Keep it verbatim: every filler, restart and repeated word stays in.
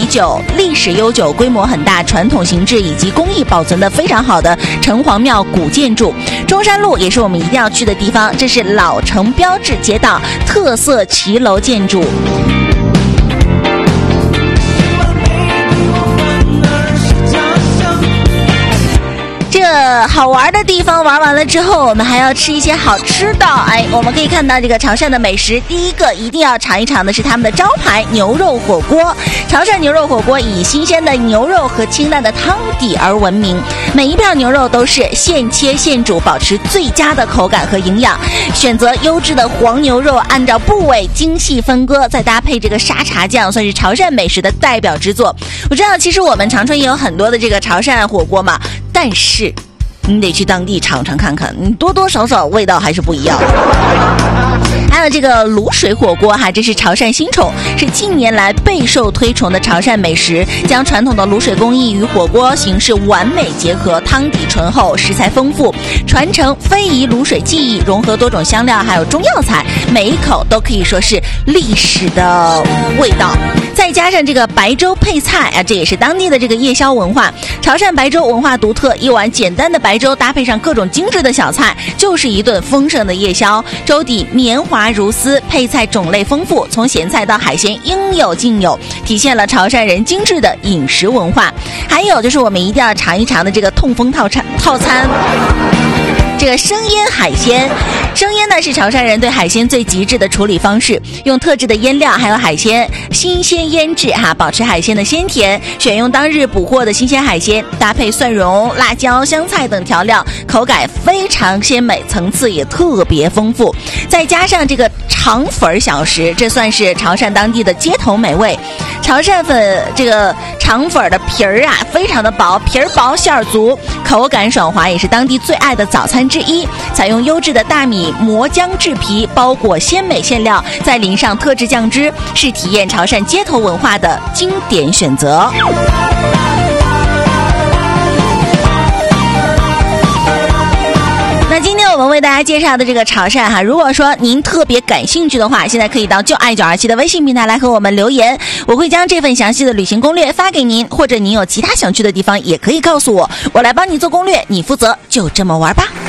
久、历史悠久、规模很大、传统形制以及工艺保存的非常好的城隍庙古建筑。中山路也是我们一定要去的地方，这是老城标志街道特色骑楼建筑。这好玩的地方玩完了之后，我们还要吃一些好吃的。哎，我们可以看到这个潮汕的美食，第一个一定要尝一尝的是他们的招牌牛肉火锅。潮汕牛肉火锅以新鲜的牛肉和清淡的汤底而闻名，每一片牛肉都是现切现煮，保持最佳的口感和营养。选择优质的黄牛肉，按照部位精细分割，再搭配这个沙茶酱，算是潮汕美食的代表之作。我知道其实我们长春也有很多的这个潮汕火锅嘛，但是你得去当地尝尝看看，你多多少少味道还是不一样。还有这个卤水火锅哈，这是潮汕新宠，是近年来备受推崇的潮汕美食，将传统的卤水工艺与火锅形式完美结合，汤底醇厚，食材丰富，传承非遗卤水技艺，融合多种香料还有中药材，每一口都可以说是历史的味道。再加上这个白粥配菜啊，这也是当地的这个夜宵文化。潮汕白粥文化独特，一碗简单的白粥搭配上各种精致的小菜，就是一顿丰盛的夜宵。粥底绵滑如丝，配菜种类丰富，从咸菜到海鲜应有尽有，体现了潮汕人精致的饮食文化。还有就是我们一定要尝一尝的这个痛风套餐套餐。这个生腌海鲜，生腌呢是潮汕人对海鲜最极致的处理方式，用特制的腌料还有海鲜新鲜腌制哈，保持海鲜的鲜甜，选用当日捕获的新鲜海鲜，搭配蒜蓉、辣椒、香菜等调料，口感非常鲜美，层次也特别丰富。再加上这个肠粉小食，这算是潮汕当地的街头美味。潮汕粉这个肠粉的皮儿啊非常的薄，皮儿薄馅儿足，口感爽滑，也是当地最爱的早餐之一。采用优质的大米磨浆制皮，包裹鲜美馅料，再淋上特制酱汁，是体验潮汕街头文化的经典选择。那今天我们为大家介绍的这个潮汕哈，如果说您特别感兴趣的话，现在可以到就爱九二七的微信平台来和我们留言，我会将这份详细的旅行攻略发给您，或者您有其他想去的地方也可以告诉我，我来帮你做攻略，你负责就这么玩吧。